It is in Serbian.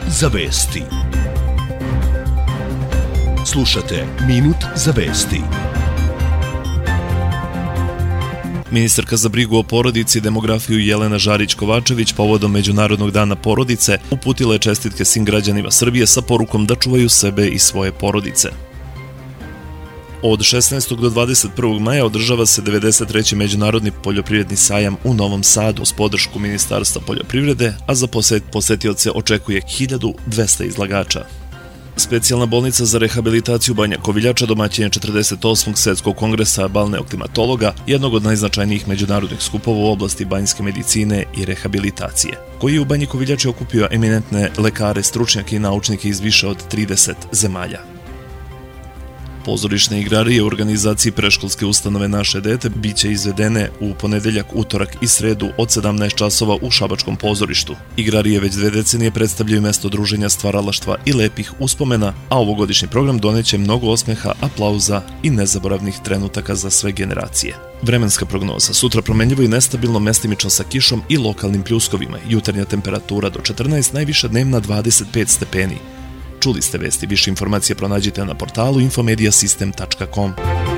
za vesti. Slušate Minut za vesti. Ministarka za brigu o porodici i demografiju Jelena Žarić-Kovačević povodom Međunarodnog dana porodice uputila je čestitke svim građanima Srbije sa porukom da čuvaju sebe i svoje porodice. Od 16. do 21. maja održava se 93. Međunarodni poljoprivredni sajam u Novom Sadu uz podršku Ministarstva poljoprivrede, a za posetioce očekuje 1200 izlagača. Specijalna bolnica za rehabilitaciju Banja Koviljača domaćin je 48. svetskog kongresa balneoklimatologa, jednog od najznačajnijih međunarodnih skupova u oblasti banjske medicine i rehabilitacije, koji je u Banji Koviljači okupio eminentne lekare, stručnjake i naučnike iz više od 30 zemalja. Pozorišne igrarije u organizaciji predškolske ustanove Naše dete biće izvedene u ponedeljak, utorak i sredu od 17 časova u Šabačkom pozorištu. Igrarije već 2 decenije predstavljaju mesto druženja, stvaralaštva i lepih uspomena, a ovogodišnji program doneće mnogo osmeha, aplauza i nezaboravnih trenutaka za sve generacije. Vremenska prognoza: sutra promenljivo i nestabilno, mestimično sa kišom i lokalnim pljuskovima. Jutarnja temperatura do 14, najviša dnevna 25 stepeni. Čuli ste vesti, više informacije pronađite na portalu infomediasystem.com.